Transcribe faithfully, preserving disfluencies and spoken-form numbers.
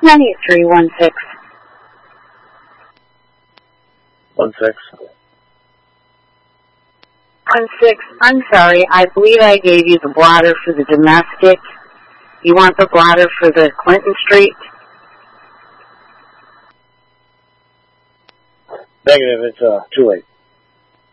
ninety-three one six. One six. One six. I'm sorry. I believe I gave you the blotter for the domestic. You want the blotter for the Clinton Street? Negative. It's uh too late.